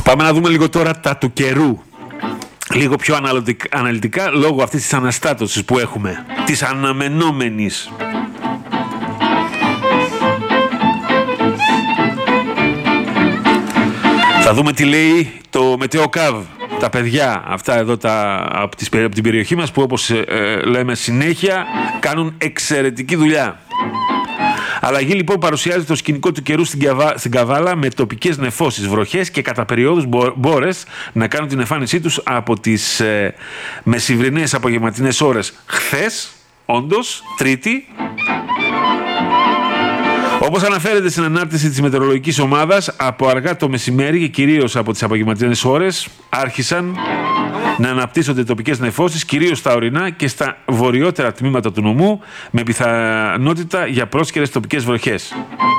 Πάμε να δούμε λίγο τώρα τα του καιρού. Λίγο πιο αναλυτικά λόγω αυτής της αναστάτωσης που έχουμε, της αναμενόμενης. Θα δούμε τι λέει το Μετεοκάβ. Τα παιδιά αυτά εδώ από την περιοχή μας που, όπως λέμε συνέχεια, κάνουν εξαιρετική δουλειά. Αλλαγή λοιπόν παρουσιάζει το σκηνικό του καιρού στην Καβάλα με τοπικές νεφώσεις, βροχές και κατά περιόδους μπόρες να κάνουν την εμφάνισή τους από τις μεσημβρινές απογευματινές ώρες χθες, όντως, Τρίτη. Όπως αναφέρεται στην ανάρτηση της μετεωρολογικής ομάδας, από αργά το μεσημέρι και κυρίως από τις απογευματινές ώρες άρχισαν να αναπτύσσονται τοπικές νεφώσεις, κυρίως στα ορεινά και στα βορειότερα τμήματα του νομού, με πιθανότητα για πρόσκαιρες τοπικές βροχές.